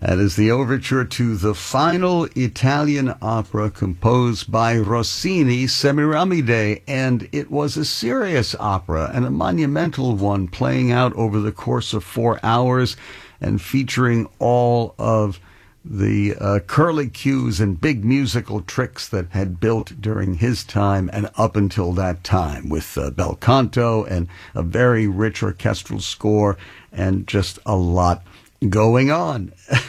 That is the overture to the final Italian opera composed by Rossini, Semiramide, and it was a serious opera and a monumental one, playing out over the course of 4 hours and featuring all of the curlicues and big musical tricks that had built during his time and up until that time, with bel canto and a very rich orchestral score and just a lot going on.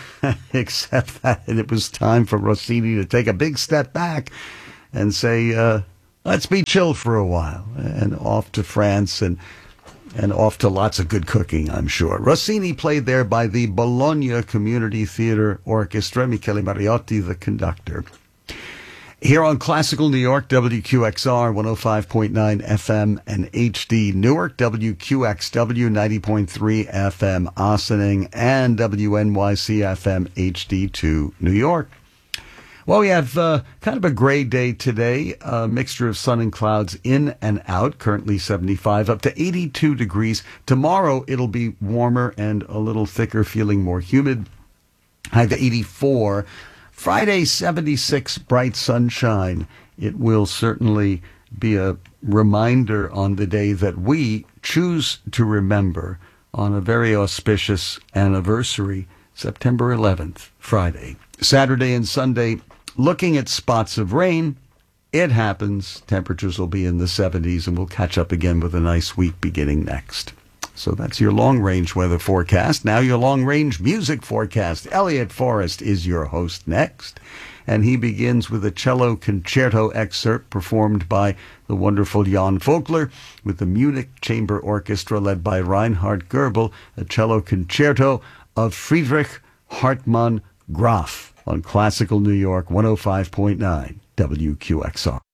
Except that it was time for Rossini to take a big step back and say, let's be chill for a while, and off to France and off to lots of good cooking, I'm sure. Rossini played there by the Bologna Community Theater Orchestra, Michele Mariotti, the conductor. Here on Classical New York, WQXR 105.9 FM and HD Newark, WQXW 90.3 FM Ossining, and WNYC FM HD2 New York. Well, we have kind of a gray day today, a mixture of sun and clouds in and out, currently 75, up to 82 degrees. Tomorrow it'll be warmer and a little thicker, feeling more humid, high to 84. Friday, 76, bright sunshine. It will certainly be a reminder on the day that we choose to remember on a very auspicious anniversary, September 11th, Friday. Saturday and Sunday, looking at spots of rain. It happens. Temperatures will be in the 70s, and we'll catch up again with a nice week beginning next. So that's your long-range weather forecast. Now your long-range music forecast. Elliot Forrest is your host next. And he begins with a cello concerto excerpt performed by the wonderful Jan Vogler with the Munich Chamber Orchestra led by Reinhard Goebel, a cello concerto of Friedrich Hartmann Graf on Classical New York 105.9 WQXR.